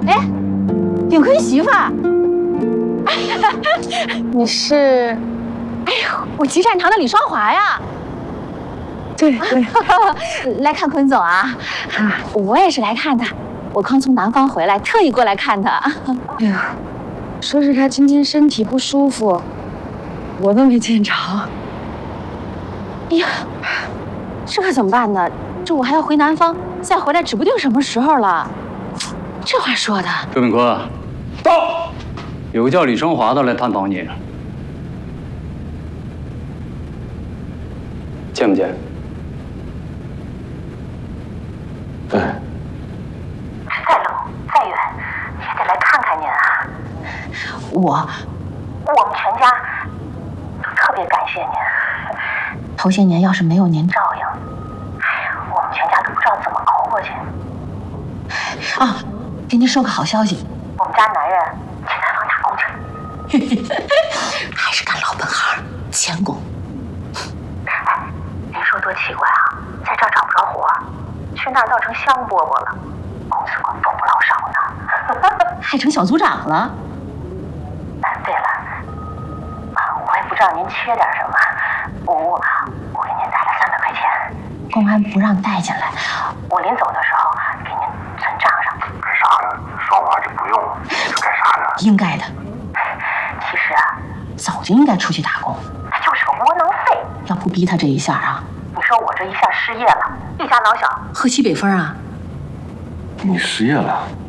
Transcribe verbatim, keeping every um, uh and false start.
哎，秉坤媳妇儿， 你是？ 哎呦，我集善堂的李双华呀。 对对， 来看坤总啊！啊，我也是来看他，我刚从南方回来，特意过来看他。 哎呀，说是他今天身体不舒服，我都没见着。 哎呀，这可怎么办呢？这我还要回南方，再回来指不定什么时候了。这话说的。 周秉坤，到，有个叫李双华的来探访你，见不见？ 对。 再冷再远，也得来看看您啊。 我， 我们全家都特别感谢您。 头些年要是没有您照应，我们全家都不知道怎么熬过去。 啊，给您说个好消息， 我们家男人去南方打工去， 还是干老本行，钳工。 哎，您说多奇怪啊，在这儿找不着活，去那儿倒成香饽饽了，工资可够不老少呢。 还成小组长了。 哎，对了，啊，我也不知道您缺点什么，我我给您带了三百块钱， 公安不让带进来， 我临走的时候给您存账上。 干啥呀？双娃就不用，这干啥呀？ 应该的。 其实啊， 早就应该出去打工， 他就是个窝囊废。 要不逼他这一下啊， 你说我这一下失业了，一家老小喝西北风啊。 你失业了？